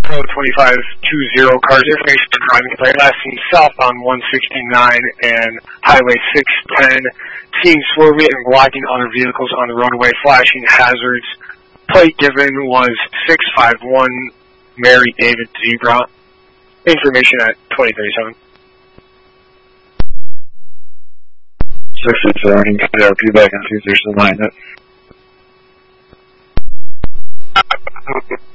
Pro 2520, cars information for driving complaint. Last seen southbound 169 and Highway 610. Seen swerving and blocking other vehicles on the roadway, flashing hazards. Plate given was 651 Mary David Zebra. Information at 2037. 667, KRP back on 239.